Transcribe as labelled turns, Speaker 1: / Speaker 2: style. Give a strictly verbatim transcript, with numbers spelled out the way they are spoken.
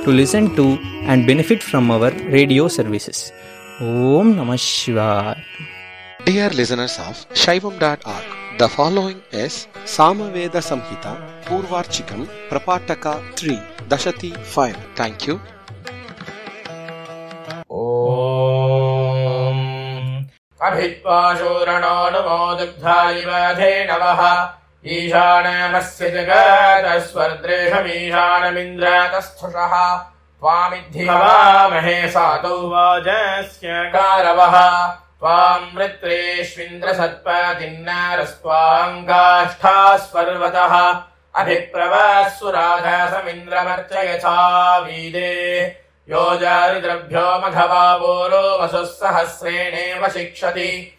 Speaker 1: to listen to and benefit from our radio services. Om Namah Shivaya.
Speaker 2: Dear listeners of Shaivam dot org, the following is Samaveda Samhita Purvarchikam Prapataka three, Dashati five. Thank you.
Speaker 3: Om Abhitpashurano namo dugdhayivadhe namaha Ishanamasya jagadasvardreshamishanamindratasthushaha Tvamidhivamahe sato vajasya karavaha Tvam ritreshvindrasatpadinarastvangashthasvarvataha Abhipravassuradhasamindраmarchayatha vide Yojaridravyo madhavavoro vasussahasreneva shikshati